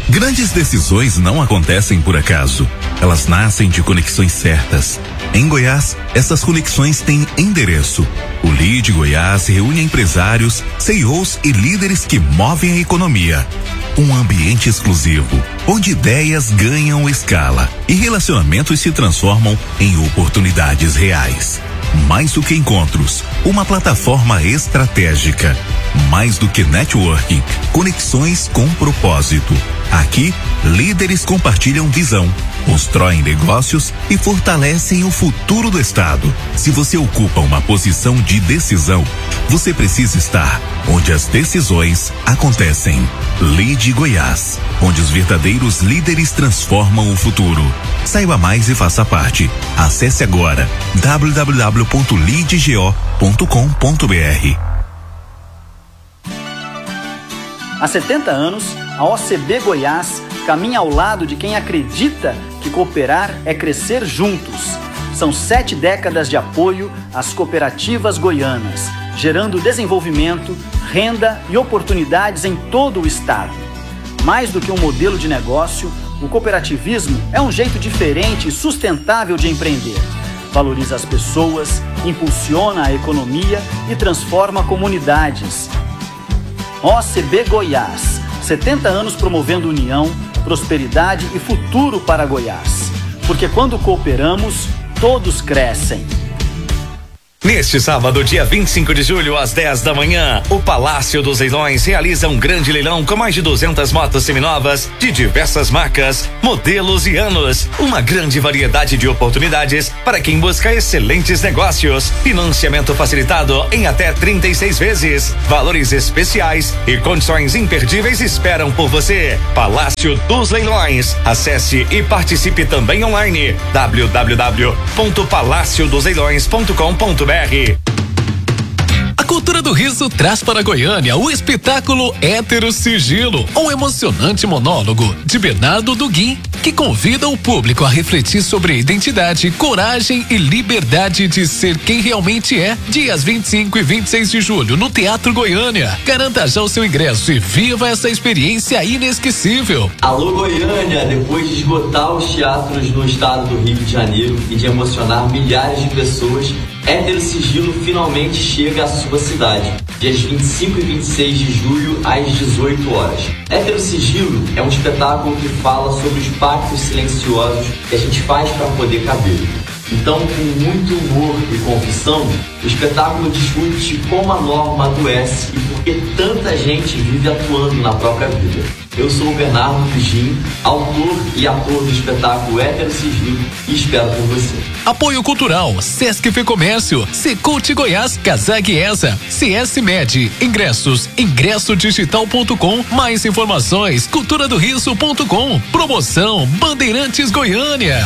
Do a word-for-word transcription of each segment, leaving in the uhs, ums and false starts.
Grandes decisões não acontecem por acaso. Elas nascem de conexões certas. Em Goiás, essas conexões têm endereço. O Lead Goiás reúne empresários, C E Os e líderes que movem a economia. Um ambiente exclusivo, onde ideias ganham escala e relacionamentos se transformam em oportunidades reais. Mais do que encontros, uma plataforma estratégica. Mais do que networking, conexões com propósito. Aqui, líderes compartilham visão, constroem negócios e fortalecem o futuro do estado. Se você ocupa uma posição de decisão, você precisa estar onde as decisões acontecem. Lead Goiás, onde os verdadeiros líderes transformam o futuro. Saiba mais e faça parte. Acesse agora w w w ponto lead go ponto com ponto b r. Há setenta anos, a O C B Goiás caminha ao lado de quem acredita que cooperar é crescer juntos. São sete décadas de apoio às cooperativas goianas, gerando desenvolvimento, renda e oportunidades em todo o estado. Mais do que um modelo de negócio, o cooperativismo é um jeito diferente e sustentável de empreender. Valoriza as pessoas, impulsiona a economia e transforma comunidades. O C B Goiás, setenta anos promovendo união, prosperidade e futuro para Goiás. Porque quando cooperamos, todos crescem. Neste sábado, dia vinte e cinco de julho, às dez da manhã, o Palácio dos Leilões realiza um grande leilão com mais de duzentas motos seminovas de diversas marcas, modelos e anos. Uma grande variedade de oportunidades para quem busca excelentes negócios. Financiamento facilitado em até trinta e seis vezes. Valores especiais e condições imperdíveis esperam por você. Palácio dos Leilões. Acesse e participe também online. w w w ponto palácio dos leilões ponto com ponto b r. A Cultura do Riso traz para Goiânia o espetáculo Hétero Sigilo, um emocionante monólogo de Bernardo Duguin, que convida o público a refletir sobre identidade, coragem e liberdade de ser quem realmente é. Dias vinte e cinco e vinte e seis de julho, no Teatro Goiânia. Garanta já o seu ingresso e viva essa experiência inesquecível. Alô Goiânia, depois de esgotar os teatros no estado do Rio de Janeiro e de emocionar milhares de pessoas, Hétero Sigilo finalmente chega à sua cidade, dias vinte e cinco e vinte e seis de julho, às dezoito horas. Hétero Sigilo é um espetáculo que fala sobre os pactos silenciosos que a gente faz para poder caber. Então, com muito humor e confissão, o espetáculo discute como a norma adoece e por que tanta gente vive atuando na própria vida. Eu sou o Bernardo Duguin, autor e ator do espetáculo Hétero Sigilo, e espero por você. Apoio Cultural, Sesc Fecomércio, Secult Goiás, Casag Esa, C S Med, ingressos, ingresso digital ponto com, mais informações, cultura do riso ponto com, promoção Bandeirantes Goiânia.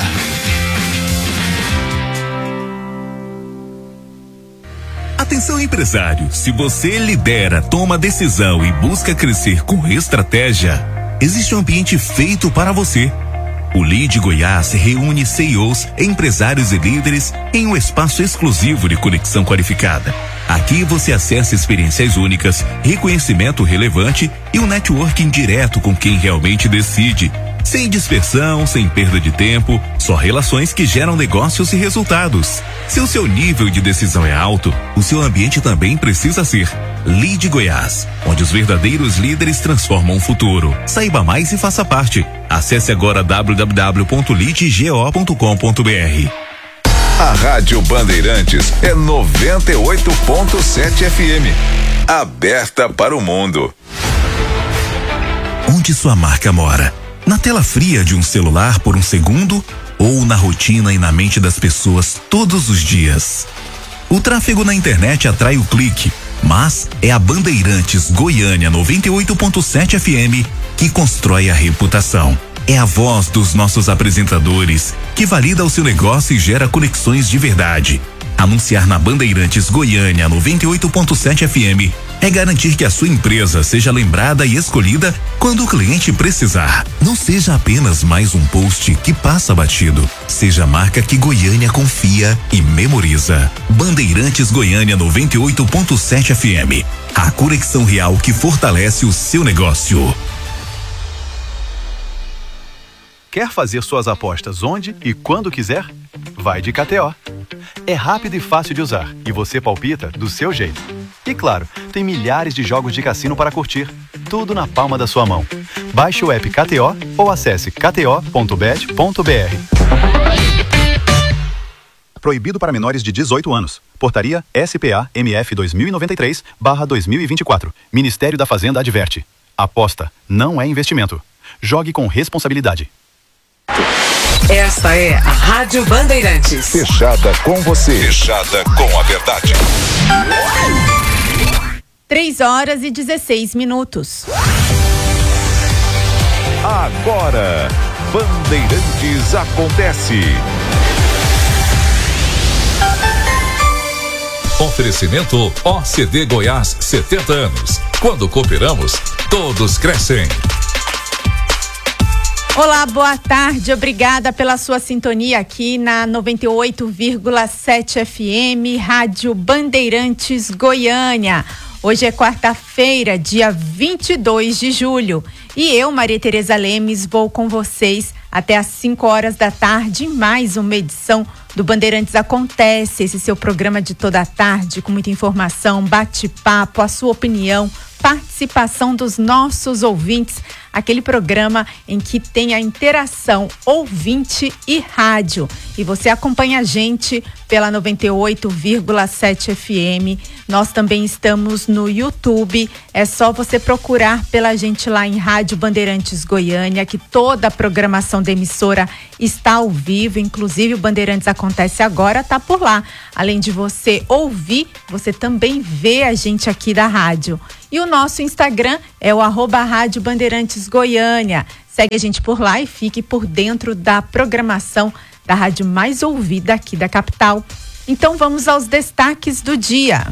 Atenção empresário, se você lidera, toma decisão e busca crescer com estratégia, existe um ambiente feito para você. O Lead Goiás reúne C E Os, empresários e líderes em um espaço exclusivo de conexão qualificada. Aqui você acessa experiências únicas, reconhecimento relevante e um networking direto com quem realmente decide. Sem dispersão, sem perda de tempo, só relações que geram negócios e resultados. Se o seu nível de decisão é alto, o seu ambiente também precisa ser. Lead Goiás, onde os verdadeiros líderes transformam o futuro. Saiba mais e faça parte. Acesse agora w w w ponto lead go ponto com ponto b r. A Rádio Bandeirantes é noventa e oito ponto sete F M. Aberta para o mundo. Onde sua marca mora? Na tela fria de um celular por um segundo ou na rotina e na mente das pessoas todos os dias? O tráfego na internet atrai o clique, mas é a Bandeirantes Goiânia noventa e oito ponto sete F M que constrói a reputação. É a voz dos nossos apresentadores que valida o seu negócio e gera conexões de verdade. Anunciar na Bandeirantes Goiânia noventa e oito ponto sete F M é garantir que a sua empresa seja lembrada e escolhida quando o cliente precisar. Não seja apenas mais um post que passa batido. Seja a marca que Goiânia confia e memoriza. Bandeirantes Goiânia noventa e oito ponto sete F M. A conexão real que fortalece o seu negócio. Quer fazer suas apostas onde e quando quiser? Vai de K T O. É rápido e fácil de usar e você palpita do seu jeito. E claro, tem milhares de jogos de cassino para curtir, tudo na palma da sua mão. Baixe o app K T O ou acesse k t o ponto bet ponto b r. Proibido para menores de dezoito anos. Portaria S P A M F dois mil e noventa e três barra dois mil e vinte e quatro. Ministério da Fazenda adverte. Aposta não é investimento. Jogue com responsabilidade. Esta é a Rádio Bandeirantes. Fechada com você. Fechada com a verdade. três horas e dezesseis minutos. Agora, Bandeirantes acontece. Oferecimento O C D Goiás, setenta anos. Quando cooperamos, todos crescem. Olá, boa tarde, obrigada pela sua sintonia aqui na noventa e oito vírgula sete F M, Rádio Bandeirantes Goiânia. Hoje é quarta-feira, dia vinte e dois de julho, e eu, Maria Tereza Lemes, vou com vocês até às cinco horas da tarde em mais uma edição do Bandeirantes Acontece, esse seu programa de toda a tarde com muita informação, bate-papo, a sua opinião, participação dos nossos ouvintes, aquele programa em que tem a interação ouvinte e rádio. E você acompanha a gente pela noventa e oito vírgula sete F M. Nós também estamos no YouTube. É só você procurar pela gente lá em Rádio Bandeirantes Goiânia, que toda a programação da emissora está ao vivo. Inclusive o Bandeirantes Acontece Agora está por lá. Além de você ouvir, você também vê a gente aqui da rádio. E o nosso Instagram é o arroba Rádio Bandeirantes Goiânia. Segue a gente por lá e fique por dentro da programação da rádio mais ouvida aqui da capital. Então vamos aos destaques do dia.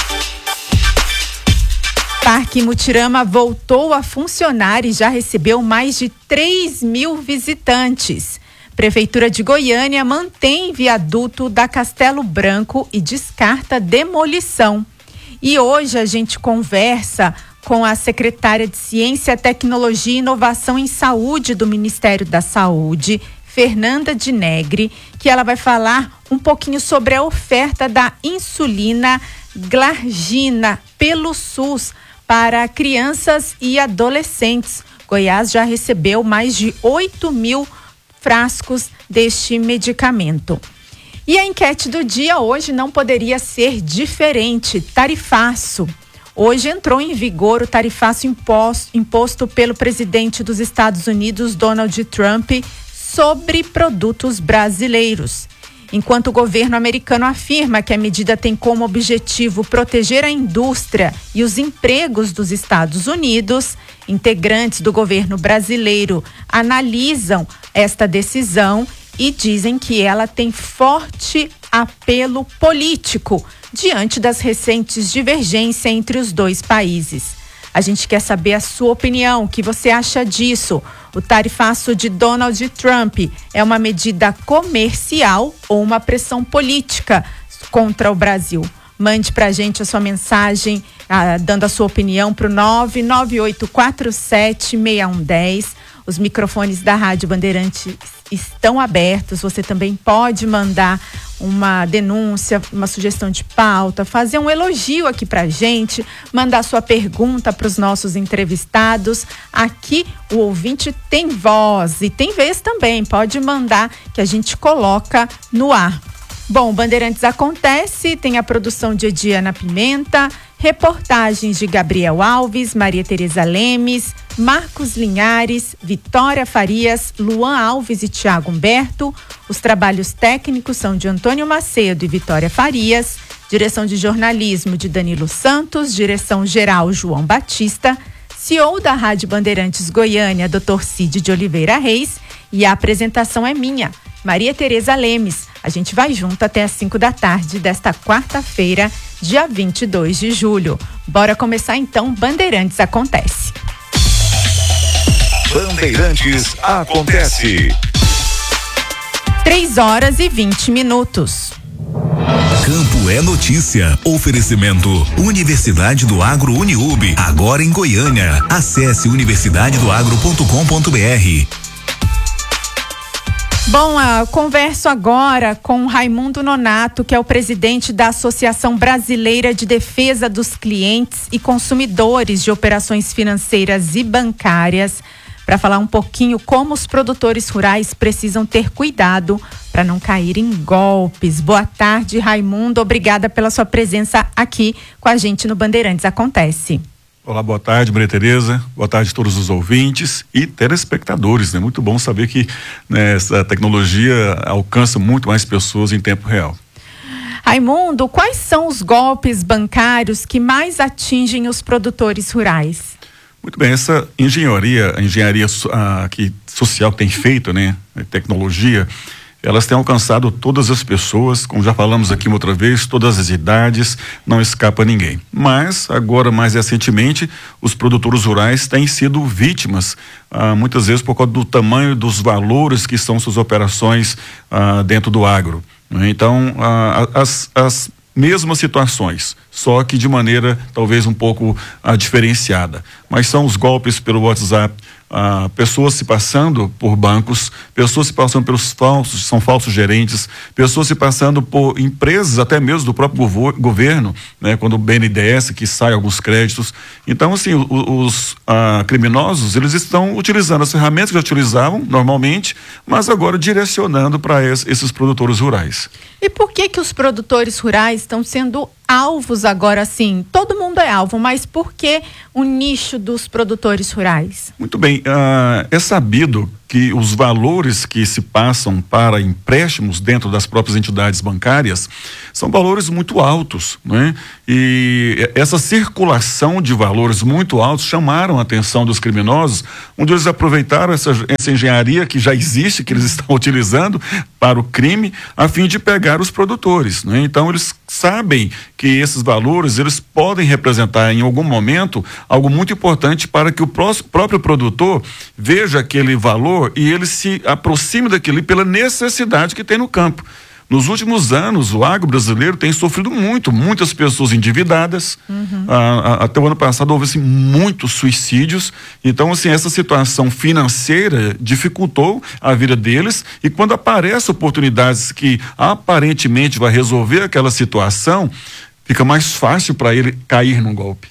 Parque Mutirama voltou a funcionar e já recebeu mais de três mil visitantes. Prefeitura de Goiânia mantém viaduto da Castelo Branco e descarta demolição. E hoje a gente conversa com a secretária de Ciência, Tecnologia e Inovação em Saúde do Ministério da Saúde, Fernanda de Negri, que ela vai falar um pouquinho sobre a oferta da insulina Glargina pelo SUS para crianças e adolescentes. Goiás já recebeu mais de oito mil frascos deste medicamento. E a enquete do dia hoje não poderia ser diferente. Tarifaço. Hoje entrou em vigor o tarifaço imposto, imposto pelo presidente dos Estados Unidos, Donald Trump, sobre produtos brasileiros. Enquanto o governo americano afirma que a medida tem como objetivo proteger a indústria e os empregos dos Estados Unidos, integrantes do governo brasileiro analisam esta decisão e dizem que ela tem forte apelo político diante das recentes divergências entre os dois países. A gente quer saber a sua opinião, o que você acha disso? O tarifaço de Donald Trump é uma medida comercial ou uma pressão política contra o Brasil? Mande pra gente a sua mensagem, ah, dando a sua opinião pro nove nove oito quatro sete seis um um zero. Os microfones da Rádio Bandeirantes estão abertos. Você também pode mandar uma denúncia, uma sugestão de pauta, fazer um elogio aqui pra gente, mandar sua pergunta para os nossos entrevistados. Aqui o ouvinte tem voz e tem vez também. Pode mandar que a gente coloca no ar. Bom, Bandeirantes Acontece, tem a produção de Ediana Pimenta, reportagens de Gabriel Alves, Maria Tereza Lemes, Marcos Linhares, Vitória Farias, Luan Alves e Tiago Humberto. Os trabalhos técnicos são de Antônio Macedo e Vitória Farias, direção de jornalismo de Danilo Santos, direção geral João Batista, C E O da Rádio Bandeirantes Goiânia, doutor Cid de Oliveira Reis, e a apresentação é minha, Maria Tereza Lemes. A gente vai junto até às cinco da tarde desta quarta-feira, dia vinte e dois de julho. Bora começar então, Bandeirantes Acontece. Bandeirantes Acontece. três horas e vinte minutos. Campo é notícia. Oferecimento Universidade do Agro Uniub, agora em Goiânia. Acesse universidade do agro ponto com ponto br. Bom, eu converso agora com Raimundo Nonato, que é o presidente da Associação Brasileira de Defesa dos Clientes e Consumidores de Operações Financeiras e Bancárias, para falar um pouquinho como os produtores rurais precisam ter cuidado para não cair em golpes. Boa tarde, Raimundo. Obrigada pela sua presença aqui com a gente no Bandeirantes Acontece. Olá, boa tarde, Maria Tereza. Boa tarde a todos os ouvintes e telespectadores, né? Muito bom saber que, né, essa tecnologia alcança muito mais pessoas em tempo real. Raimundo, quais são os golpes bancários que mais atingem os produtores rurais? Muito bem, essa engenharia, a engenharia ah, que social que tem feito, né, tecnologia, elas têm alcançado todas as pessoas, como já falamos aqui uma outra vez, todas as idades, não escapa ninguém. Mas, agora mais recentemente, os produtores rurais têm sido vítimas, ah, muitas vezes por causa do tamanho dos valores que são suas operações ah, dentro do agro. Né? Então, ah, as, as mesmas situações, só que de maneira talvez um pouco ah, diferenciada. Mas são os golpes pelo WhatsApp, ah, pessoas se passando por bancos, pessoas se passando pelos falsos, são falsos gerentes, pessoas se passando por empresas, até mesmo do próprio govo- governo, né? Quando o B N D E S que sai alguns créditos. Então, assim, os, os ah, criminosos, eles estão utilizando as ferramentas que já utilizavam normalmente, mas agora direcionando para es, esses produtores rurais. E por que que os produtores rurais estão sendo alvos agora, assim? Todo mundo é alvo, mas por que o nicho dos produtores rurais? Muito bem, ah, é sabido que os valores que se passam para empréstimos dentro das próprias entidades bancárias são valores muito altos, né? E essa circulação de valores muito altos chamaram a atenção dos criminosos, onde eles aproveitaram essa, essa engenharia que já existe, que eles estão utilizando para o crime, a fim de pegar os produtores, né? Então eles sabem que esses valores, eles podem representar em algum momento algo muito importante para que o pró- próprio produtor veja aquele valor e ele se aproxime daquele pela necessidade que tem no campo. Nos últimos anos, o agro brasileiro tem sofrido muito, muitas pessoas endividadas. Uhum. Ah, ah, até o ano passado houve assim, muitos suicídios. Então, assim, essa situação financeira dificultou a vida deles, e quando aparecem oportunidades que aparentemente vai resolver aquela situação, fica mais fácil para ele cair num golpe.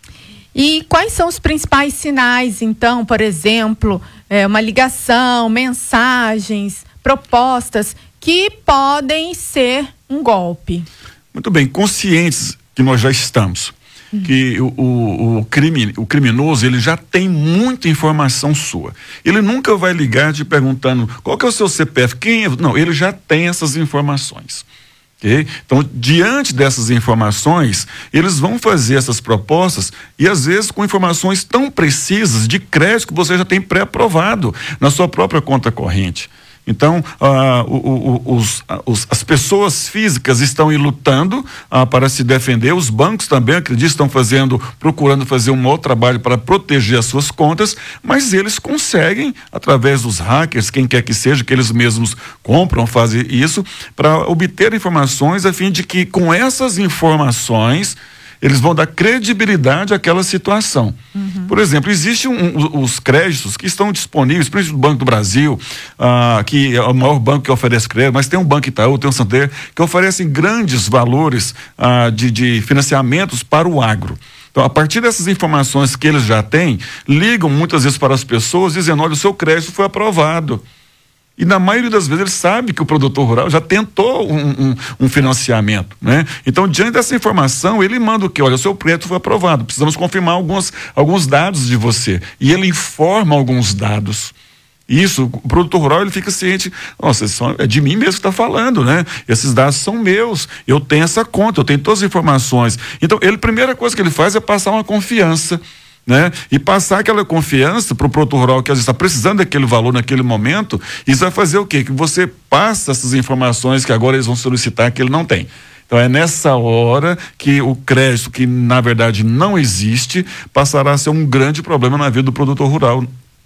E quais são os principais sinais, então, por exemplo, é, uma ligação, mensagens, propostas que podem ser um golpe? Muito bem, conscientes que nós já estamos, hum. que o, o, o, crime, o criminoso, ele já tem muita informação sua. Ele nunca vai ligar te perguntando qual que é o seu C P F, quem é? Não, ele já tem essas informações. Okay? Então, diante dessas informações, eles vão fazer essas propostas e às vezes com informações tão precisas de crédito que você já tem pré-aprovado na sua própria conta corrente. Então, ah, o, o, os, os, as pessoas físicas estão aí lutando ah, para se defender, os bancos também, acredito, estão fazendo, procurando fazer um outro trabalho para proteger as suas contas, mas eles conseguem, através dos hackers, quem quer que seja, que eles mesmos compram, fazem isso, para obter informações a fim de que com essas informações eles vão dar credibilidade àquela situação. Uhum. Por exemplo, existem um, um, os créditos que estão disponíveis, principalmente do Banco do Brasil, ah, que é o maior banco que oferece crédito, mas tem um Banco Itaú, tem um Santander, que oferecem grandes valores ah, de, de financiamentos para o agro. Então, a partir dessas informações que eles já têm, ligam muitas vezes para as pessoas dizendo, olha, o seu crédito foi aprovado. E na maioria das vezes ele sabe que o produtor rural já tentou um, um, um financiamento, né? Então, diante dessa informação, ele manda o quê? Olha, o seu crédito foi aprovado, precisamos confirmar alguns, alguns dados de você. E ele informa alguns dados. Isso, o produtor rural, ele fica ciente, nossa, é de mim mesmo que está falando, né? Esses dados são meus, eu tenho essa conta, eu tenho todas as informações. Então, ele, a primeira coisa que ele faz é passar uma confiança, né? E passar aquela confiança para o produtor rural que às vezes está precisando daquele valor naquele momento, isso vai fazer o quê? Que você passa essas informações que agora eles vão solicitar que ele não tem. Então é nessa hora que o crédito, que na verdade não existe, passará a ser um grande problema na vida do produtor rural.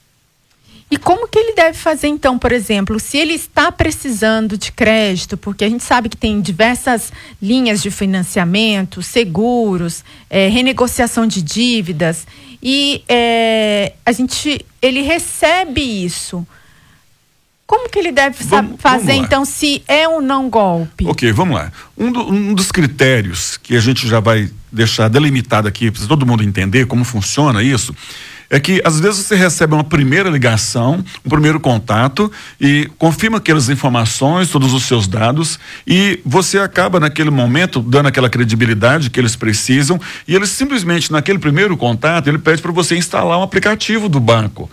E como que ele deve fazer então, por exemplo, se ele está precisando de crédito, porque a gente sabe que tem diversas linhas de financiamento, seguros, é, renegociação de dívidas, e é, a gente, ele recebe isso. Como que ele deve Vamos- fazer, vamos lá. então, se é ou não golpe? Ok, vamos lá. Um, do- um dos critérios que a gente já vai deixar delimitado aqui, para todo mundo entender como funciona isso, é que às vezes você recebe uma primeira ligação, um primeiro contato e confirma aquelas informações, todos os seus dados, e você acaba naquele momento dando aquela credibilidade que eles precisam, e eles simplesmente naquele primeiro contato, ele pede para você instalar um aplicativo do banco.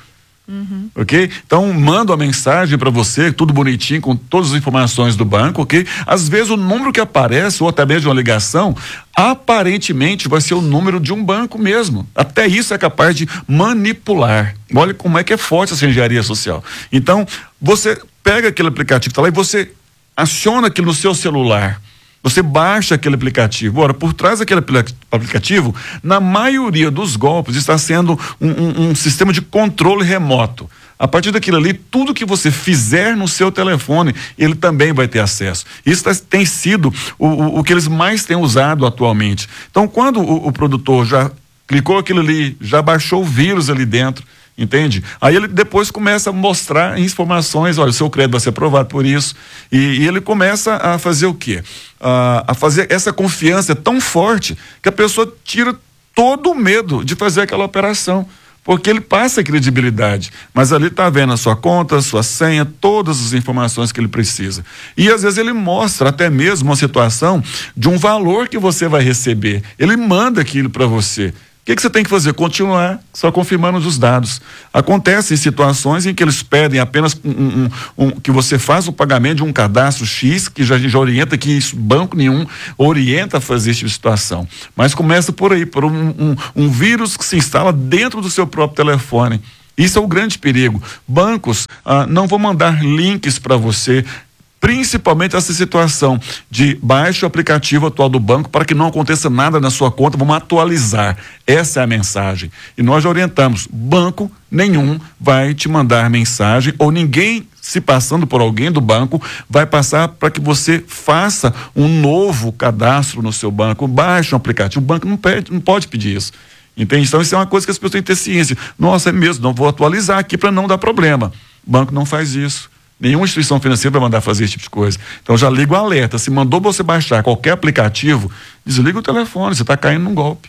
Ok? Então, manda uma mensagem para você, tudo bonitinho, com todas as informações do banco, ok? Às vezes o número que aparece, ou até mesmo uma ligação, aparentemente vai ser o número de um banco mesmo. Até isso é capaz de manipular. Olha como é que é forte essa engenharia social. Então, você pega aquele aplicativo que está lá e você aciona aquilo no seu celular. Você baixa aquele aplicativo. Ora, por trás daquele apli- aplicativo, na maioria dos golpes, está sendo um, um- um sistema de controle remoto. A partir daquilo ali, tudo que você fizer no seu telefone, ele também vai ter acesso. Isso tá- tem sido o, o, o que eles mais têm usado atualmente. Então, quando o, o produtor já clicou aquilo ali, já baixou o vírus ali dentro, entende? Aí ele depois começa a mostrar informações, olha, o seu crédito vai ser aprovado por isso, e, e ele começa a fazer o quê? Ah, a fazer essa confiança tão forte que a pessoa tira todo o medo de fazer aquela operação, porque ele passa a credibilidade, mas ali está vendo a sua conta, a sua senha, todas as informações que ele precisa. E às vezes ele mostra até mesmo uma situação de um valor que você vai receber, ele manda aquilo para você. O que, que você tem que fazer? Continuar só confirmando os dados. Acontecem situações em que eles pedem apenas um, um, um, que você faça o pagamento de um cadastro X, que já, já orienta que isso, banco nenhum orienta a fazer esse tipo de situação. Mas começa por aí, por um, um, um vírus que se instala dentro do seu próprio telefone. Isso é o grande perigo. Bancos ah, não vão mandar links para você, principalmente essa situação de baixe o aplicativo atual do banco para que não aconteça nada na sua conta, vamos atualizar. Essa é a mensagem. E nós já orientamos, banco nenhum vai te mandar mensagem, ou ninguém se passando por alguém do banco vai passar para que você faça um novo cadastro no seu banco, baixe um aplicativo. O banco não, pede, não pode pedir isso. Entende? Então isso é uma coisa que as pessoas têm que ter ciência. Nossa, é mesmo, não vou atualizar aqui para não dar problema. O banco não faz isso. Nenhuma instituição financeira vai mandar fazer esse tipo de coisa. Então já liga o alerta. Se mandou você baixar qualquer aplicativo, desliga o telefone, você está caindo num golpe.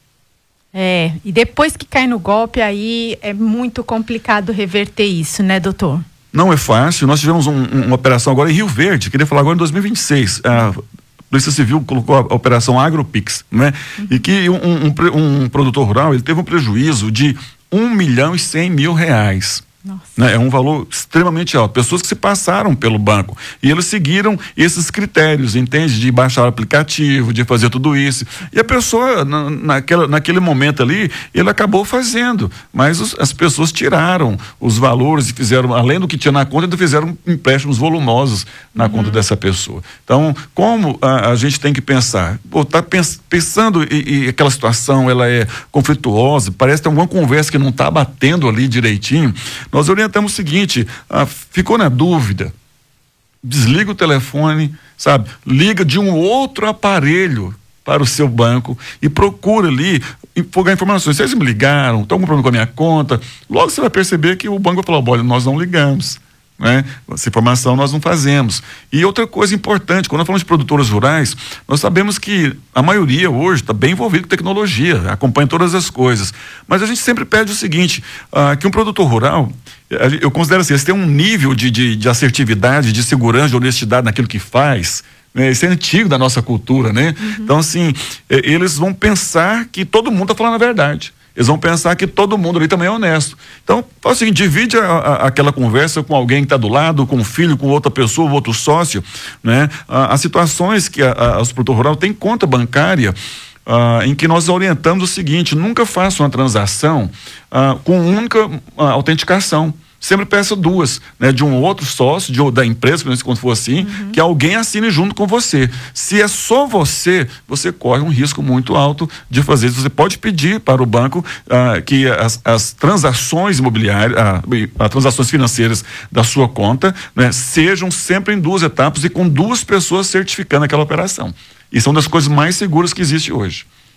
É, e depois que cai no golpe, aí é muito complicado reverter isso, né, doutor? Não é fácil. Nós tivemos um, um, uma operação agora em Rio Verde, queria falar agora em dois mil e vinte e seis. A Polícia Civil colocou a operação AgroPix, né? Uhum. E que um, um, um produtor rural, ele teve um prejuízo de um milhão e cem mil reais. Né? É um valor extremamente alto. Pessoas que se passaram pelo banco e eles seguiram esses critérios, entende? De baixar o aplicativo, de fazer tudo isso. E a pessoa, na, naquela, naquele momento ali, ele acabou fazendo, mas os, as pessoas tiraram os valores e fizeram, além do que tinha na conta, ainda fizeram empréstimos volumosos na uhum. conta dessa pessoa. Então, como a, a gente tem que pensar? Pô, tá pens, pensando e, e aquela situação, ela é conflituosa, parece ter alguma conversa que não está batendo ali direitinho. Nós orientamos o seguinte, ah, ficou na dúvida, desliga o telefone, sabe? Liga de um outro aparelho para o seu banco e procura ali pegar informações. Se eles me ligaram, estão com problema com a minha conta, logo você vai perceber que o banco vai falar, olha, nós não ligamos. Né? Essa informação nós não fazemos. E outra coisa importante, quando nós falamos de produtores rurais, nós sabemos que a maioria hoje está bem envolvida com tecnologia, acompanha todas as coisas, mas a gente sempre pede o seguinte, ah, que um produtor rural, eu considero assim, eles têm um nível de, de, de assertividade, de segurança, de honestidade naquilo que faz, né? Isso é antigo da nossa cultura, né? Uhum. Então assim, eles vão pensar que todo mundo está falando a verdade. Eles vão pensar que todo mundo ali também é honesto. Então, faz o seguinte, divide a, a, aquela conversa com alguém que está do lado, com o filho, com outra pessoa, outro sócio, né? Ah, as situações que a, a, os produtores rurais têm conta bancária, ah, em que nós orientamos o seguinte, nunca faça uma transação ah, com única ah, autenticação. Sempre peça duas, né? De um outro sócio, de, da empresa, quando for assim, uhum. que alguém assine junto com você. Se é só você, você corre um risco muito alto de fazer isso. Você pode pedir para o banco ah, que as, as transações imobiliárias, ah, as transações financeiras da sua conta, né? Sejam sempre em duas etapas e com duas pessoas certificando aquela operação. Isso é uma das coisas mais seguras que existe hoje.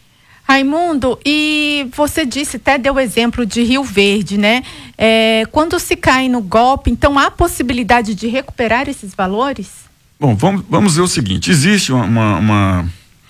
Raimundo, e você disse, até deu o exemplo de Rio Verde, né? É, quando se cai no golpe, então há possibilidade de recuperar esses valores? Bom, vamos, vamos ver o seguinte, existe uma, uma, uma,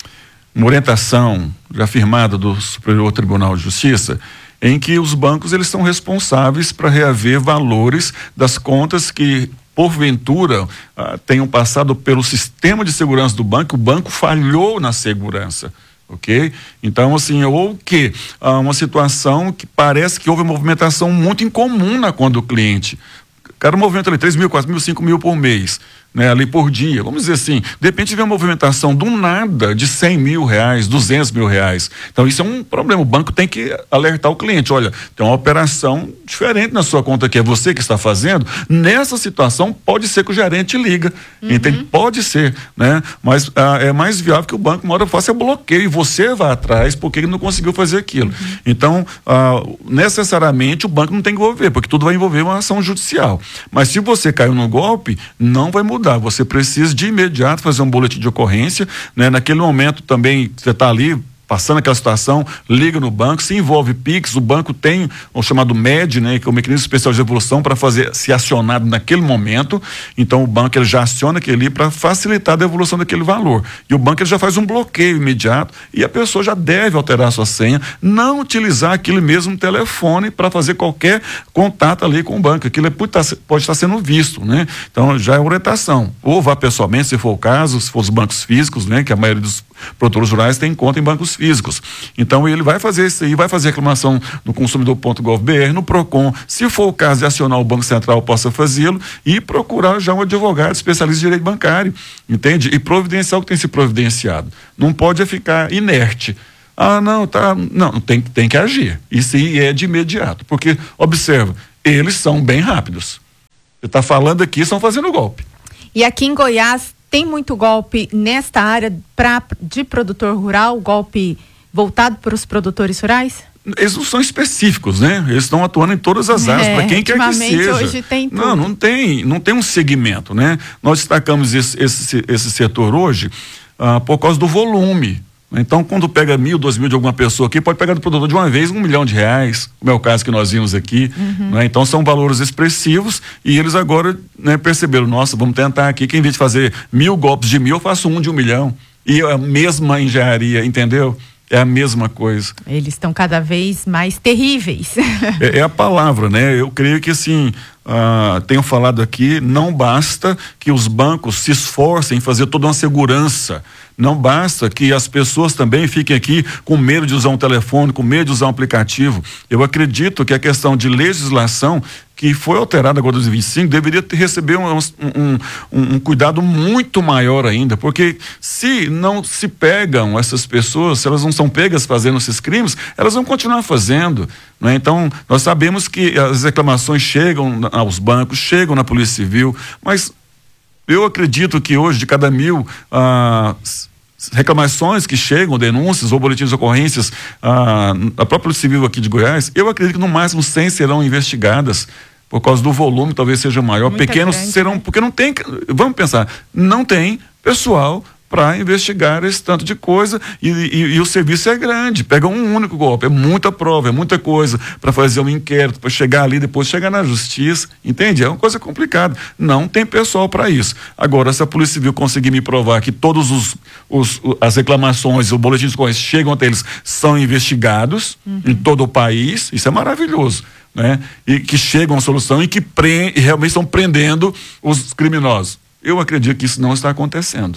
uma orientação já firmada do Superior Tribunal de Justiça em que os bancos eles são responsáveis para reaver valores das contas que porventura ah, tenham passado pelo sistema de segurança do banco, o banco falhou na segurança. Ok? Então, assim, ou que ah, uma situação que parece que houve uma movimentação muito incomum na conta do cliente. Cada movimento ali, três mil, quatro mil, cinco mil por mês, né? Ali por dia, vamos dizer assim, de repente vem uma movimentação do nada de cem mil reais, duzentos mil reais. Então isso é um problema, o banco tem que alertar o cliente, olha, tem uma operação diferente na sua conta que é você que está fazendo, nessa situação pode ser que o gerente liga, uhum. Entende? Pode ser, né? Mas ah, é mais viável que o banco uma hora faça bloqueio e você vá atrás porque ele não conseguiu fazer aquilo. Uhum. Então, ah, necessariamente o banco não tem que envolver, porque tudo vai envolver uma ação judicial. Mas se você caiu no golpe, não vai mudar. Você precisa de imediato fazer um boletim de ocorrência, né? Naquele momento também você está ali passando aquela situação, liga no banco, se envolve Pix, o banco tem o chamado M E D, né, que é o mecanismo especial de devolução para fazer se acionado naquele momento. Então o banco ele já aciona aquele para facilitar a devolução daquele valor. E o banco ele já faz um bloqueio imediato e a pessoa já deve alterar a sua senha, não utilizar aquele mesmo telefone para fazer qualquer contato ali com o banco. Aquilo é, pode estar sendo visto, né? Então já é orientação. Ou vá pessoalmente, se for o caso, se for os bancos físicos, né, que a maioria dos produtores rurais tem conta em bancos físicos. Então ele vai fazer isso aí, vai fazer reclamação no consumidor ponto gov ponto br, no Procon, se for o caso de acionar o Banco Central, possa fazê-lo e procurar já um advogado especialista em direito bancário, entende? E providenciar o que tem se providenciado. Não pode ficar inerte. Ah, não, tá, não, tem, tem que agir. Isso aí é de imediato, porque, observa, eles são bem rápidos. Você está falando aqui, estão fazendo golpe. E aqui em Goiás, tem muito golpe nesta área pra, de produtor rural, golpe voltado para os produtores rurais? Eles não são específicos, né? Eles estão atuando em todas as áreas, é, para quem quer que seja. Hoje tem tudo. Não, não tem, não tem um segmento, né? Nós destacamos esse, esse, esse setor hoje ah, por causa do volume. Então, quando pega mil, dois mil de alguma pessoa aqui, pode pegar do produtor de uma vez um milhão de reais, como é o caso que nós vimos aqui, uhum. Né? Então são valores expressivos e eles agora, né, perceberam, nossa, vamos tentar aqui, que em vez de fazer mil golpes de mil, eu faço um de um milhão. E é a mesma engenharia, entendeu? É a mesma coisa. Eles estão cada vez mais terríveis. é, é a palavra, né? Eu creio que assim, ah, tenho falado aqui, não basta que os bancos se esforcem em fazer toda uma segurança. Não basta que as pessoas também fiquem aqui com medo de usar um telefone, com medo de usar um aplicativo. Eu acredito que a questão de legislação que foi alterada agora em dois mil e vinte e cinco deveria ter, receber um, um, um, um cuidado muito maior ainda, porque se não se pegam essas pessoas, se elas não são pegas fazendo esses crimes, elas vão continuar fazendo, né? Então, nós sabemos que as reclamações chegam aos bancos, chegam na Polícia Civil, mas eu acredito que hoje, de cada mil ah, reclamações que chegam, denúncias ou boletins de ocorrências ah, a própria Polícia Civil aqui de Goiás, eu acredito que no máximo cem serão investigadas, por causa do volume talvez seja maior, Muita pequenos grande, serão, né? Porque não tem, vamos pensar, não tem pessoal para investigar esse tanto de coisa e, e, e o serviço é grande, pega um único golpe, é muita prova, é muita coisa para fazer um inquérito, para chegar ali, depois chegar na justiça, entende? É uma coisa complicada, não tem pessoal para isso. Agora, se a Polícia Civil conseguir me provar que todos os, os as reclamações, os boletins de ocorrência chegam até eles, são investigados uhum. em todo o país, isso é maravilhoso, né? E que chegam a uma solução e que pre, e realmente estão prendendo os criminosos. Eu acredito que isso não está acontecendo.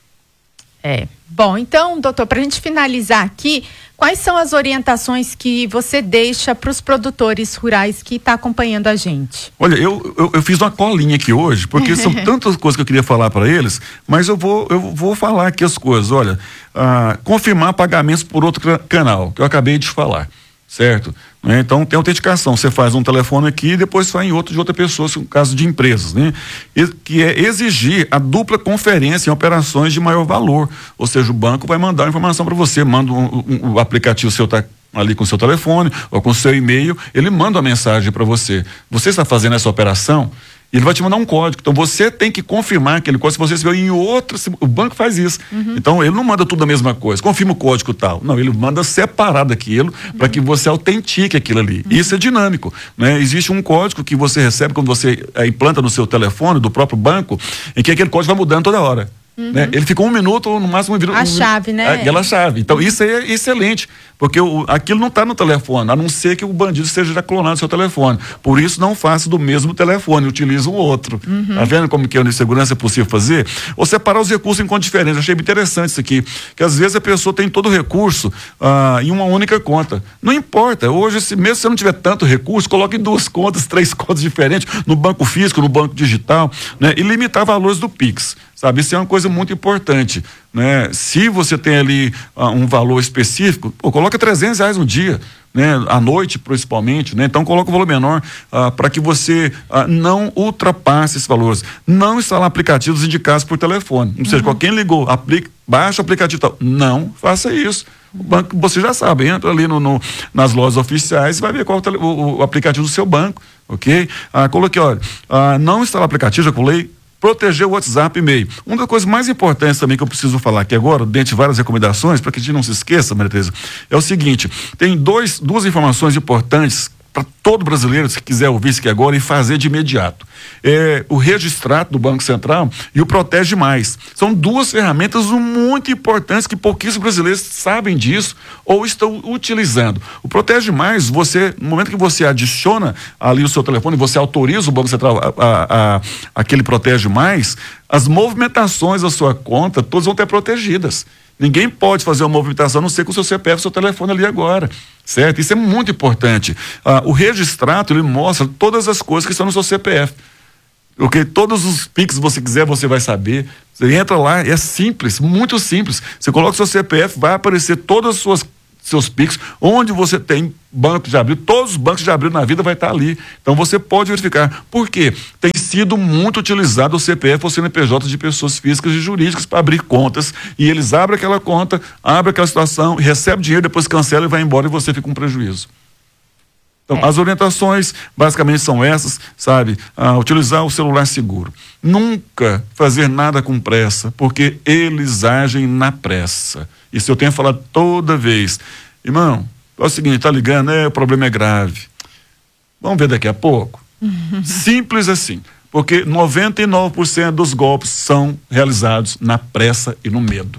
É. Bom, então, doutor, para a gente finalizar aqui, quais são as orientações que você deixa para os produtores rurais que estão tá acompanhando a gente? Olha, eu, eu, eu fiz uma colinha aqui hoje, porque são tantas coisas que eu queria falar para eles, mas eu vou, eu vou falar aqui as coisas. Olha, ah, confirmar pagamentos por outro canal, que eu acabei de falar, certo? Né? Então tem autenticação, você faz um telefone aqui e depois faz em outro de outra pessoa, no caso de empresas, né? E, que é exigir a dupla conferência em operações de maior valor, ou seja, o banco vai mandar a informação para você, manda um, um, um aplicativo seu, tá ali com o seu telefone ou com o seu e-mail, ele manda uma mensagem para você, você está fazendo essa operação, Ele vai te mandar um código. Então você tem que confirmar aquele código. Se você recebeu em outro, o banco faz isso. Uhum. Então ele não manda tudo a mesma coisa. Confirma o código tal. Não, ele manda separado aquilo uhum. para que você autentique aquilo ali. Uhum. Isso é dinâmico, né? Existe um código que você recebe quando você é, implanta no seu telefone do próprio banco, em que aquele código vai mudando toda hora. Uhum. Né? Ele ficou um minuto ou no máximo um minuto. A um, chave, né? Aquela chave. Então isso é excelente, porque o, aquilo não está no telefone, a não ser que o bandido esteja já clonando o seu telefone. Por isso não faça do mesmo telefone, utilize um outro. Uhum. Tá vendo como que a segurança é possível fazer? Ou separar os recursos em contas diferentes. Achei interessante isso aqui, que às vezes a pessoa tem todo o recurso ah, em uma única conta. Não importa, hoje se, mesmo se você não tiver tanto recurso, coloque em duas contas, três contas diferentes, no banco físico, no banco digital, né? E limitar valores do Pix. Sabe, isso é uma coisa muito importante, né? Se você tem ali uh, um valor específico, pô, coloca trezentos reais no dia, né? À noite, principalmente, né? Então coloca o valor menor uh, para que você uh, não ultrapasse esses valores. Não instalar aplicativos indicados por telefone. Ou seja, uhum. quem ligou, aplica, baixa o aplicativo tal. Não faça isso. O banco, você já sabe, entra ali no, no, nas lojas oficiais e vai ver qual é o, o, o aplicativo do seu banco, ok? Ah, coloquei, olha, ah, não instalar aplicativo, já colei. Proteger o WhatsApp e e-mail. Uma das coisas mais importantes também que eu preciso falar aqui agora, dentre várias recomendações, para que a gente não se esqueça, Maria Tereza, é o seguinte: tem dois, duas informações importantes para todo brasileiro, se quiser ouvir isso aqui agora, e fazer de imediato. É o Registrato do Banco Central e o Protege Mais. São duas ferramentas muito importantes que pouquíssimos brasileiros sabem disso ou estão utilizando. O Protege Mais, você, no momento que você adiciona ali o seu telefone, você autoriza o Banco Central a, a, a aquele Protege Mais, as movimentações da sua conta, todas vão ter protegidas. Ninguém pode fazer uma movimentação a não ser com o seu C P F, seu telefone ali agora, certo? Isso é muito importante. Ah, o Registrato, ele mostra todas as coisas que estão no seu C P F. Ok? Todos os Pix que você quiser, você vai saber. Você entra lá, é simples, muito simples. Você coloca o seu C P F, vai aparecer todas as suas seus Pix, onde você tem banco de abril, todos os bancos de abril na vida vai estar ali. Então você pode verificar. Por quê? Tem sido muito utilizado o C P F ou C N P J de pessoas físicas e jurídicas para abrir contas, e eles abrem aquela conta, abrem aquela situação, recebe dinheiro, depois cancela e vai embora e você fica com prejuízo. Então, é. As orientações basicamente são essas, sabe? Ah, utilizar o celular seguro. Nunca fazer nada com pressa, porque eles agem na pressa. Isso eu tenho falado toda vez. Irmão, é o seguinte, tá ligando, é, o problema é grave. Vamos ver daqui a pouco. Uhum. Simples assim. Porque noventa e nove por cento dos golpes são realizados na pressa e no medo.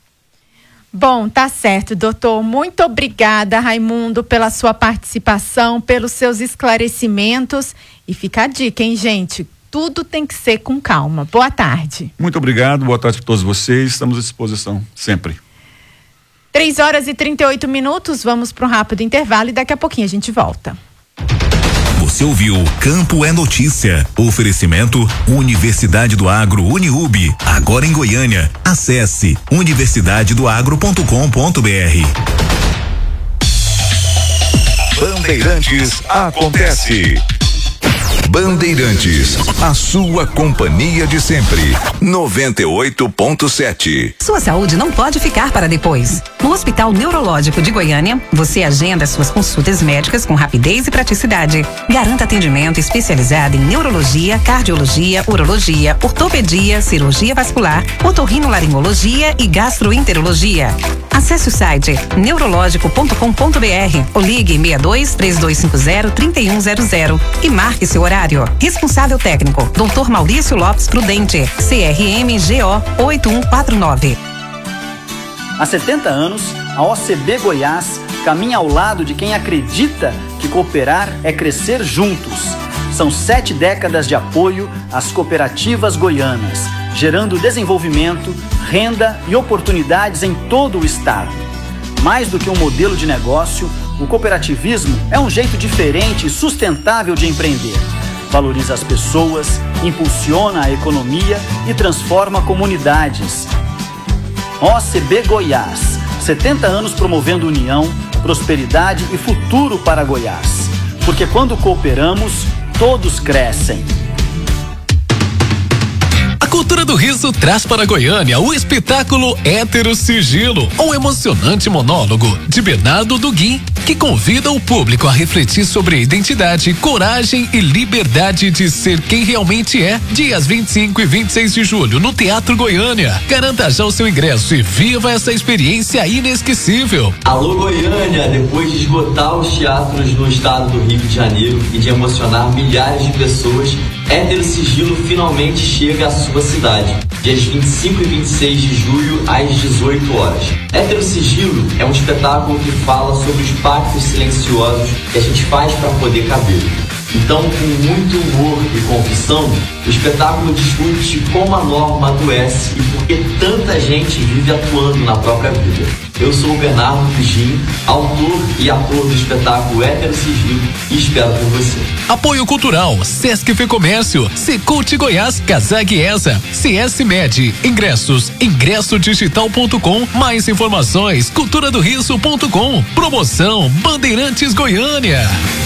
Bom, tá certo, doutor. Muito obrigada, Raimundo, pela sua participação, pelos seus esclarecimentos. E fica a dica, hein, gente? Tudo tem que ser com calma. Boa tarde. Muito obrigado, boa tarde para todos vocês. Estamos à disposição, sempre. três horas e trinta e oito minutos, vamos para um rápido intervalo e daqui a pouquinho a gente volta. Você ouviu Campo é Notícia. Oferecimento Universidade do Agro Uniub. Agora em Goiânia. Acesse universidade do agro ponto com ponto br. Bandeirantes acontece. Bandeirantes, a sua companhia de sempre. noventa e oito ponto sete. Sua saúde não pode ficar para depois. No Hospital Neurológico de Goiânia, você agenda suas consultas médicas com rapidez e praticidade. Garanta atendimento especializado em neurologia, cardiologia, urologia, ortopedia, cirurgia vascular, otorrinolaringologia e gastroenterologia. Acesse o site neurológico ponto com ponto br ou ligue seis dois, três dois cinco zero, três um zero zero e marque seu horário. Responsável técnico, doutor Maurício Lopes Prudente, C R M G O oito um quatro nove. Há setenta anos, a O C B Goiás caminha ao lado de quem acredita que cooperar é crescer juntos. São sete décadas de apoio às cooperativas goianas, gerando desenvolvimento, renda e oportunidades em todo o estado. Mais do que um modelo de negócio, o cooperativismo é um jeito diferente e sustentável de empreender. Valoriza as pessoas, impulsiona a economia e transforma comunidades. O C B Goiás, setenta anos promovendo união, prosperidade e futuro para Goiás. Porque quando cooperamos, todos crescem. Cultura do Riso traz para Goiânia o espetáculo Hétero Sigilo, um emocionante monólogo de Bernardo Duguin, que convida o público a refletir sobre identidade, coragem e liberdade de ser quem realmente é. Dias vinte e cinco e vinte e seis de julho no Teatro Goiânia. Garanta já o seu ingresso e viva essa experiência inesquecível. Alô Goiânia, depois de esgotar os teatros no estado do Rio de Janeiro e de emocionar milhares de pessoas, Hétero Sigilo finalmente chega à sua cidade, dias vinte e cinco e vinte e seis de julho, às dezoito horas. Hétero Sigilo é um espetáculo que fala sobre os pactos silenciosos que a gente faz para poder caber. Então, com muito humor e confissão, o espetáculo discute como a norma adoece e por que tanta gente vive atuando na própria vida. Eu sou o Bernardo Duguin, autor e ator do espetáculo Hétero Sigilo, e espero por você. Apoio Cultural, Sesc Fecomércio, Secult Goiás, Casag Esa, C S Med, ingressos, ingresso digital ponto com, mais informações, cultura do riso ponto com, promoção Bandeirantes Goiânia.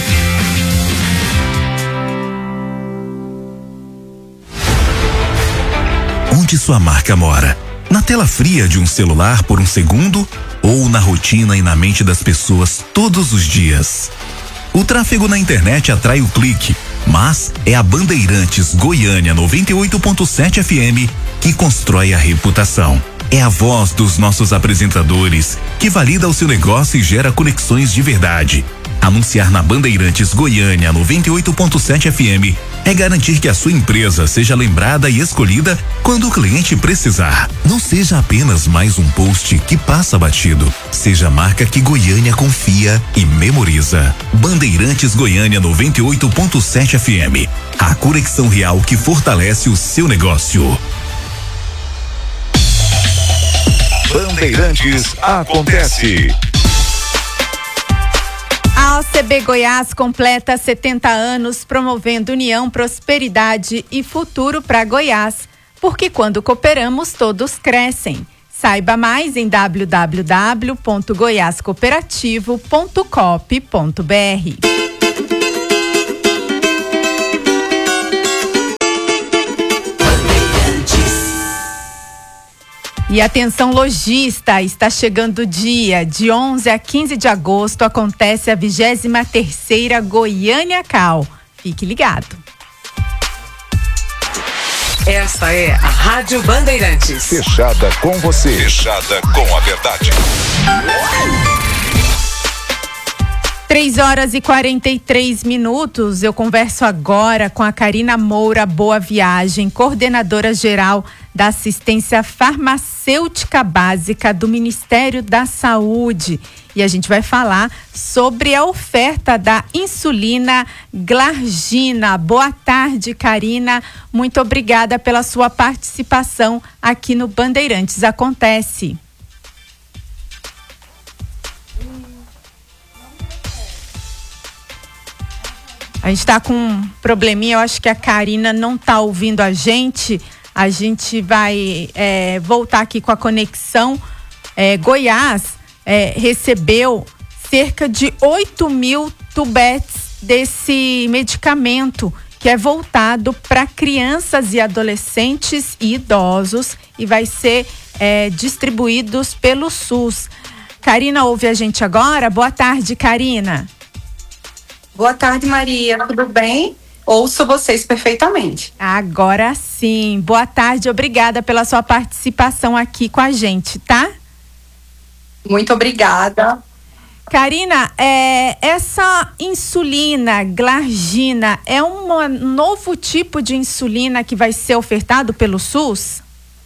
Onde sua marca mora? Na tela fria de um celular por um segundo ou na rotina e na mente das pessoas todos os dias? O tráfego na internet atrai o clique, mas é a Bandeirantes Goiânia noventa e oito ponto sete F M que constrói a reputação. É a voz dos nossos apresentadores que valida o seu negócio e gera conexões de verdade. Anunciar na Bandeirantes Goiânia noventa e oito ponto sete F M é garantir que a sua empresa seja lembrada e escolhida quando o cliente precisar. Não seja apenas mais um post que passa batido. Seja a marca que Goiânia confia e memoriza. Bandeirantes Goiânia noventa e oito ponto sete F M. A conexão real que fortalece o seu negócio. Bandeirantes acontece. A O C B Goiás completa setenta anos promovendo união, prosperidade e futuro para Goiás, porque quando cooperamos todos crescem. Saiba mais em w w w ponto goiás cooperativo ponto coop ponto b r. E atenção lojista, está chegando o dia. De onze a quinze de agosto acontece a vigésima terceira Goiânia Cal. Fique ligado. Essa é a Rádio Bandeirantes. Fechada com você. Fechada com a verdade. três horas e quarenta e três minutos. Eu converso agora com a Karina Moura Boa Viagem, coordenadora geral da Assistência Farmacêutica Básica do Ministério da Saúde. E a gente vai falar sobre a oferta da insulina Glargina. Boa tarde, Karina. Muito obrigada pela sua participação aqui no Bandeirantes Acontece. A gente está com um probleminha, eu acho que a Karina não está ouvindo a gente. A gente vai é, voltar aqui com a conexão. É, Goiás é, recebeu cerca de oito mil tubetes desse medicamento, que é voltado para crianças e adolescentes e idosos e vai ser é, distribuídos pelo SUS. Karina ouve a gente agora? Boa tarde, Karina. Boa tarde, Maria. Tudo bem? Ouço vocês perfeitamente. Agora sim. Boa tarde. Obrigada pela sua participação aqui com a gente, tá? Muito obrigada. Karina, é, essa insulina Glargina é um novo tipo de insulina que vai ser ofertado pelo SUS?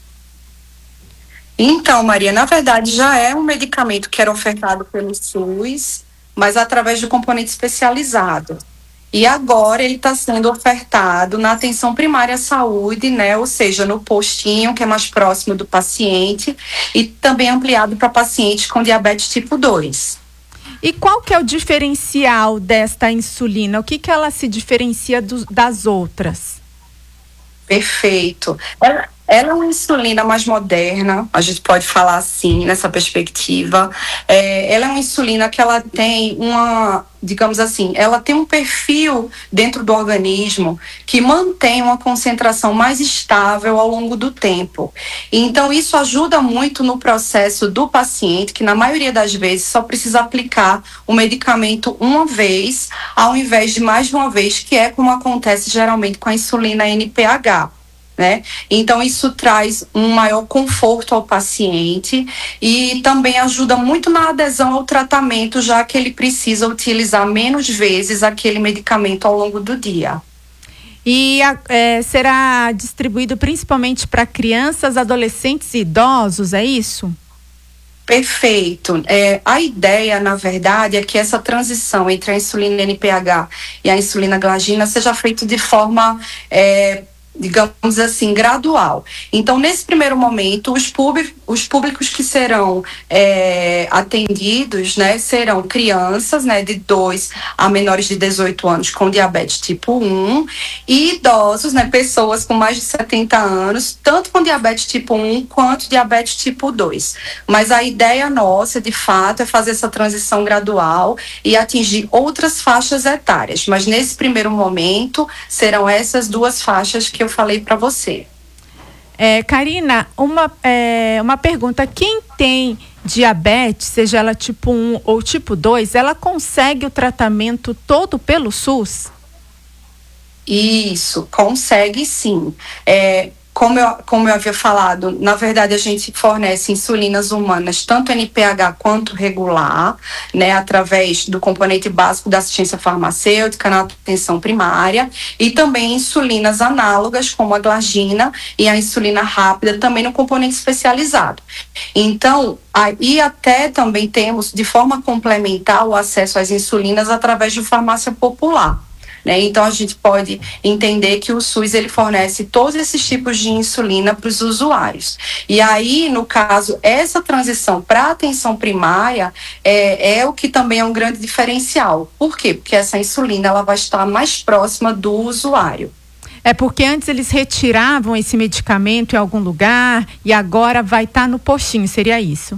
Então, Maria, na verdade já é um medicamento que era ofertado pelo SUS, mas através de componente especializado. E agora ele está sendo ofertado na atenção primária à saúde, né? Ou seja, no postinho, que é mais próximo do paciente, e também ampliado para pacientes com diabetes tipo dois. E qual que é o diferencial desta insulina? O que que ela se diferencia do, das outras? Perfeito. Ela, Ela é uma insulina mais moderna, a gente pode falar assim, nessa perspectiva. É, ela é uma insulina que ela tem uma, digamos assim, ela tem um perfil dentro do organismo que mantém uma concentração mais estável ao longo do tempo. Então, isso ajuda muito no processo do paciente, que na maioria das vezes só precisa aplicar o medicamento uma vez, ao invés de mais de uma vez, que é como acontece geralmente com a insulina N P H. Né? Então isso traz um maior conforto ao paciente e também ajuda muito na adesão ao tratamento, já que ele precisa utilizar menos vezes aquele medicamento ao longo do dia. E é, será distribuído principalmente para crianças, adolescentes e idosos, é isso? Perfeito. É, a ideia, na verdade, é que essa transição entre a insulina N P H e a insulina glargina seja feita de forma é, digamos assim, gradual. Então, nesse primeiro momento, os, públic, os públicos que serão é, atendidos, né, serão crianças, né, de dois a menores de dezoito anos com diabetes tipo um e idosos, né, pessoas com mais de setenta anos, tanto com diabetes tipo um quanto diabetes tipo dois. Mas a ideia nossa, de fato, é fazer essa transição gradual e atingir outras faixas etárias. Mas, nesse primeiro momento, serão essas duas faixas que eu falei para você. É, Karina, uma, é, uma pergunta. Quem tem diabetes, seja ela tipo um ou tipo dois, ela consegue o tratamento todo pelo SUS? Isso, consegue sim. É, como, eu, como eu havia falado, na verdade a gente fornece insulinas humanas, tanto N P H quanto regular, né, através do componente básico da assistência farmacêutica na atenção primária, e também insulinas análogas, como a glargina e a insulina rápida, também no componente especializado. Então, aí até também temos, de forma complementar, o acesso às insulinas através de farmácia popular. Né? Então, a gente pode entender que o SUS ele fornece todos esses tipos de insulina para os usuários. E aí, no caso, essa transição para a atenção primária é, é o que também é um grande diferencial. Por quê? Porque essa insulina ela vai estar mais próxima do usuário. É porque antes eles retiravam esse medicamento em algum lugar e agora vai estar no postinho, seria isso?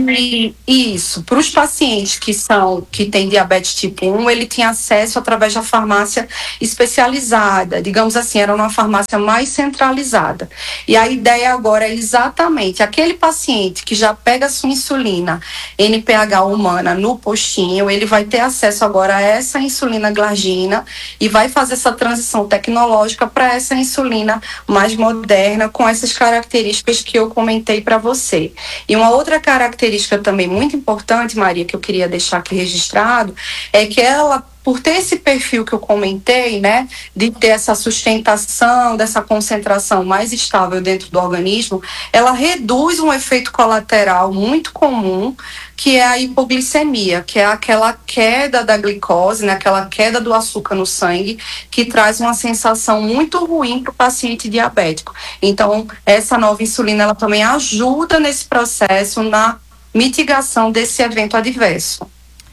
E, isso, para os pacientes que são que têm diabetes tipo um, ele tinha acesso através da farmácia especializada, digamos assim, era uma farmácia mais centralizada. E a ideia agora é exatamente aquele paciente que já pega a sua insulina N P H humana no postinho, ele vai ter acesso agora a essa insulina glargina e vai fazer essa transição tecnológica para essa insulina mais moderna, com essas características que eu comentei para você. E uma outra característica característica também muito importante, Maria, que eu queria deixar aqui registrado, é que ela, por ter esse perfil que eu comentei, né, de ter essa sustentação, dessa concentração mais estável dentro do organismo, ela reduz um efeito colateral muito comum, que é a hipoglicemia, que é aquela queda da glicose, né, aquela queda do açúcar no sangue, que traz uma sensação muito ruim para o paciente diabético. Então, essa nova insulina, ela também ajuda nesse processo, na mitigação desse evento adverso.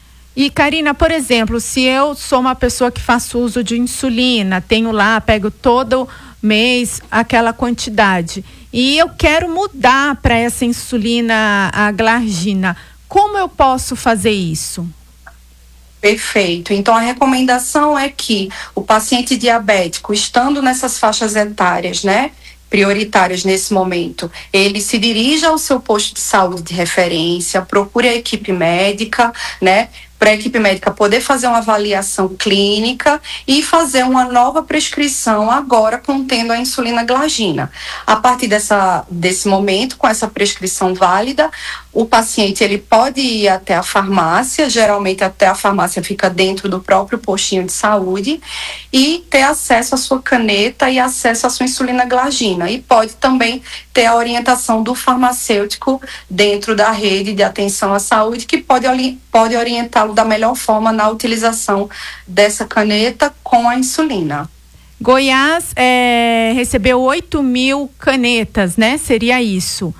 E, Karina, por exemplo, se eu sou uma pessoa que faço uso de insulina, tenho lá, pego todo mês aquela quantidade, e eu quero mudar para essa insulina, a glargina, como eu posso fazer isso? Perfeito. Então, a recomendação é que o paciente diabético, estando nessas faixas etárias, né, prioritárias nesse momento, ele se dirija ao seu posto de saúde de referência, procure a equipe médica, né, para a equipe médica poder fazer uma avaliação clínica e fazer uma nova prescrição agora contendo a insulina glargina. A partir dessa, desse momento, com essa prescrição válida, o paciente ele pode ir até a farmácia, geralmente até a farmácia fica dentro do próprio postinho de saúde, e ter acesso à sua caneta e acesso à sua insulina glargina. E pode também ter a orientação do farmacêutico dentro da rede de atenção à saúde, que pode, pode orientá-lo da melhor forma na utilização dessa caneta com a insulina. Goiás é, recebeu oito mil canetas, né? Seria isso.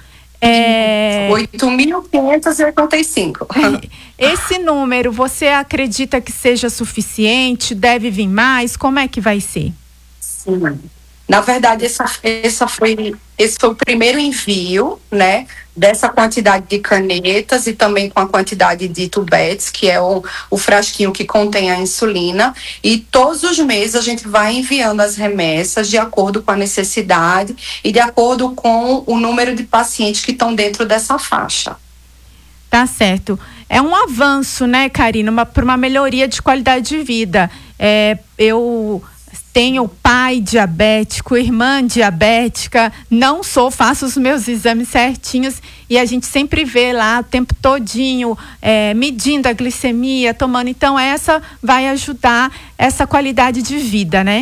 É... oito mil quinhentos e oitenta e cinco. Esse número, você acredita que seja suficiente? Deve vir mais? Como é que vai ser? Sim. Na verdade, essa, essa foi, esse foi o primeiro envio, né, dessa quantidade de canetas e também com a quantidade de tubetes, que é o, o frasquinho que contém a insulina. E todos os meses a gente vai enviando as remessas de acordo com a necessidade e de acordo com o número de pacientes que estão dentro dessa faixa. Tá certo. É um avanço, né, Karina, para uma melhoria de qualidade de vida. É, eu... Tenho pai diabético, irmã diabética, não sou, faço os meus exames certinhos e a gente sempre vê lá o tempo todinho, é, medindo a glicemia, tomando. Então, essa vai ajudar essa qualidade de vida, né?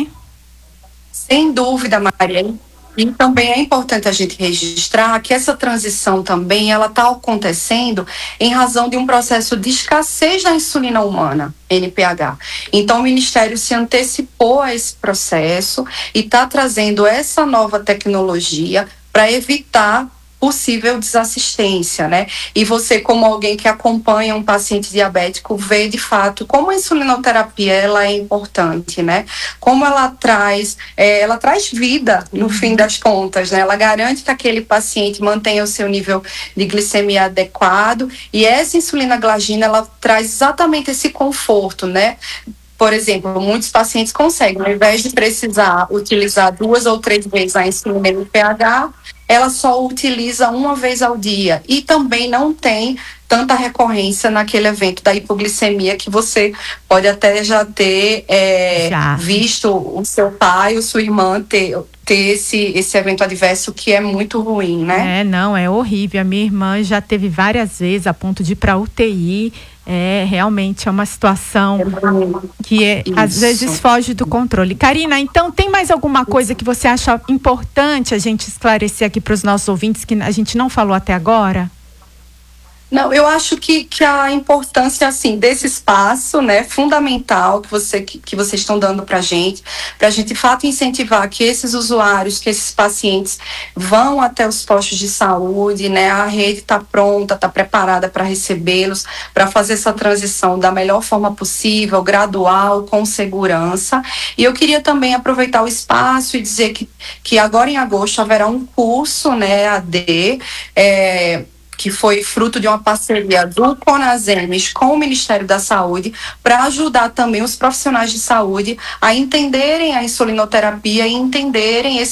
Sem dúvida, Maria. E também é importante a gente registrar que essa transição também ela está acontecendo em razão de um processo de escassez da insulina humana, N P H. Então, o Ministério se antecipou a esse processo e está trazendo essa nova tecnologia para evitar possível desassistência, né? E você, como alguém que acompanha um paciente diabético, vê de fato como a insulinoterapia ela é importante, né? Como ela traz, é, ela traz vida no fim das contas, né? Ela garante que aquele paciente mantenha o seu nível de glicemia adequado e essa insulina glargina ela traz exatamente esse conforto, né? Por exemplo, muitos pacientes conseguem, ao invés de precisar utilizar duas ou três vezes a insulina N P H, ela só utiliza uma vez ao dia e também não tem tanta recorrência naquele evento da hipoglicemia que você pode até já ter é, já. visto o seu pai ou sua irmã ter, ter esse, esse evento adverso que é muito ruim, né? É, não, é horrível. A minha irmã já teve várias vezes a ponto de ir para U T I. É, realmente é uma situação que é, às vezes foge do controle. Karina, então tem mais alguma coisa que você acha importante a gente esclarecer aqui para os nossos ouvintes que a gente não falou até agora? Não, eu acho que, que a importância, assim, desse espaço, né, fundamental que, você, que, que vocês estão dando pra gente, pra gente, de fato, incentivar que esses usuários, que esses pacientes vão até os postos de saúde, né, a rede tá pronta, tá preparada para recebê-los, para fazer essa transição da melhor forma possível, gradual, com segurança. E eu queria também aproveitar o espaço e dizer que, que agora em agosto haverá um curso, né, A D, é, que foi fruto de uma parceria do CONASEMES com o Ministério da Saúde, para ajudar também os profissionais de saúde a entenderem a insulinoterapia e entenderem esse